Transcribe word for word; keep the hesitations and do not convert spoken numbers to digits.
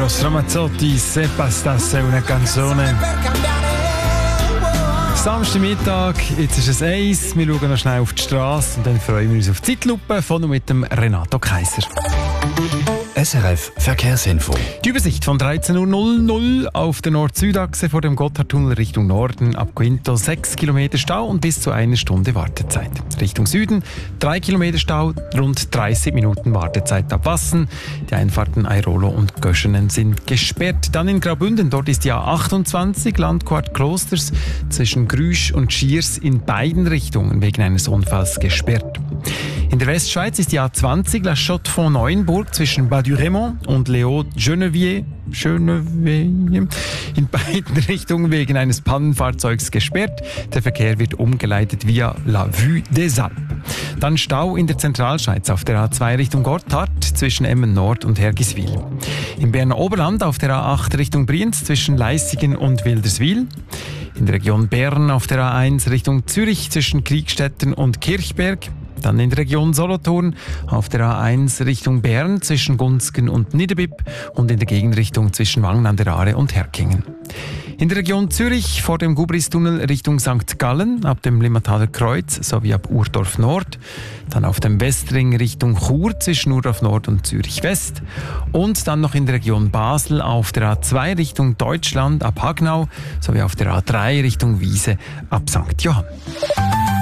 Eros Ramazzotti, Se bastasse una canzone. Samstagmittag, jetzt ist es eins. Wir schauen noch schnell auf die Straße und dann freuen wir uns auf die Zeitlupe von und mit dem Renato Kaiser. S R F Verkehrsinfo. Die Übersicht von dreizehn Uhr auf der Nord-Süd-Achse vor dem Gotthardtunnel Richtung Norden ab Quinto sechs Kilometer Stau und bis zu einer Stunde Wartezeit. Richtung Süden drei Kilometer Stau, rund dreißig Minuten Wartezeit ab Wassen. Die Einfahrten Airolo und Göschenen sind gesperrt. Dann in Graubünden, dort ist die A achtundzwanzig Landquart Klosters zwischen Grüsch und Schiers in beiden Richtungen wegen eines Unfalls gesperrt. In der Westschweiz ist die A zwanzig La Chaux-de-Fonds-Neuenburg zwischen Bas-du-Raymond und Léo-Genevier Genevier in beiden Richtungen wegen eines Pannenfahrzeugs gesperrt. Der Verkehr wird umgeleitet via La Vue des Alpes. Dann Stau in der Zentralschweiz auf der A zwei Richtung Gotthard zwischen Emmen Nord und Hergiswil. Im Berner Oberland auf der A acht Richtung Brienz zwischen Leissigen und Wilderswil. In der Region Bern auf der A eins Richtung Zürich zwischen Kriegstetten und Kirchberg. Dann in der Region Solothurn auf der A eins Richtung Bern zwischen Gunzgen und Niederbipp und in der Gegenrichtung zwischen Wangen an der Aare und Herkingen. In der Region Zürich vor dem Gubristunnel Richtung Sankt Gallen ab dem Limmataler Kreuz sowie ab Urdorf Nord. Dann auf dem Westring Richtung Chur zwischen Urdorf Nord und Zürich West. Und dann noch in der Region Basel auf der A zwei Richtung Deutschland ab Hagnau sowie auf der A drei Richtung Wiese ab Sankt Johann.